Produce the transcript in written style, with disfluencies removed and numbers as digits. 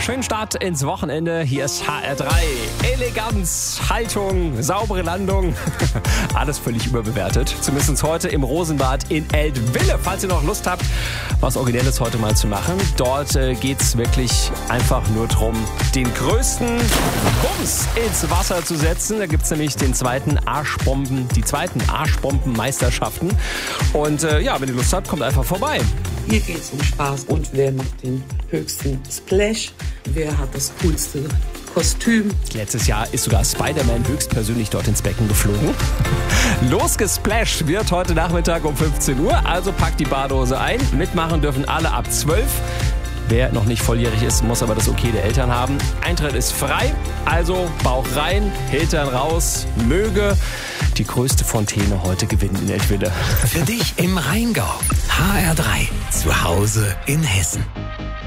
schönen Start ins Wochenende. Hier ist HR3. Eleganz, Haltung, saubere Landung. Alles völlig überbewertet. Zumindest heute im Rosenbad in Eltville. Falls ihr noch Lust habt, was Originelles heute mal zu machen. Dort geht's wirklich einfach nur darum, den größten Bums ins Wasser zu setzen. Da gibt's nämlich die zweiten Arschbombenmeisterschaften. Und wenn ihr Lust habt, kommt einfach vorbei. Hier geht's um Spaß und wer macht den höchsten Splash, wer hat das coolste Kostüm. Letztes Jahr ist sogar Spider-Man höchstpersönlich dort ins Becken geflogen. Losgesplasht wird heute Nachmittag um 15 Uhr, also packt die Badehose ein. Mitmachen dürfen alle ab 12. Wer noch nicht volljährig ist, muss aber das Okay der Eltern haben. Eintritt ist frei, also Bauch rein, Hintern raus, möge die größte Fontäne heute gewinnen in Eltville. Für dich im Rheingau. HR3, zu Hause in Hessen.